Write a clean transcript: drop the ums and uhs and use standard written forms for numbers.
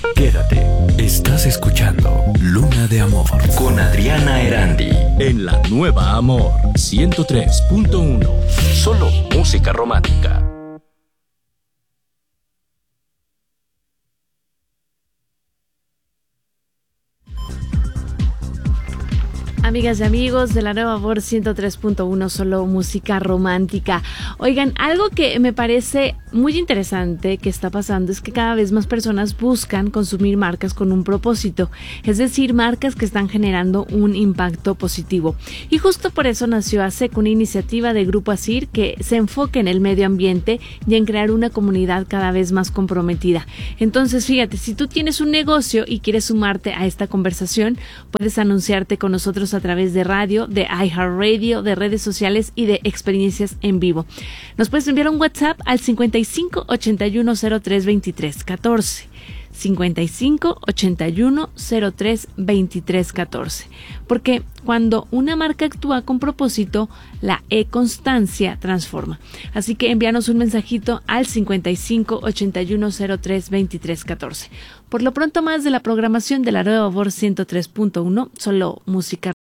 Quédate, estás escuchando Luna de Amor con Adriana Erandi en la nueva Amor 103.1. Solo música romántica. Amigas y amigos de la nueva Amor 103.1, solo música romántica. Oigan, algo que me parece muy interesante que está pasando es que cada vez más personas buscan consumir marcas con un propósito, es decir, marcas que están generando un impacto positivo. Y justo por eso nació ASEC, una iniciativa de Grupo ASIR que se enfoca en el medio ambiente y en crear una comunidad cada vez más comprometida. Entonces, fíjate, si tú tienes un negocio y quieres sumarte a esta conversación, puedes anunciarte con nosotros a través de radio, de iHeartRadio, de redes sociales y de experiencias en vivo. Nos puedes enviar un WhatsApp al 55 81 03 23 14. 55 81 03 23 14. Porque cuando una marca actúa con propósito, la constancia transforma. Así que envíanos un mensajito al 55 81 03 23 14. Por lo pronto, más de la programación de la nueva Amor 103.1, solo música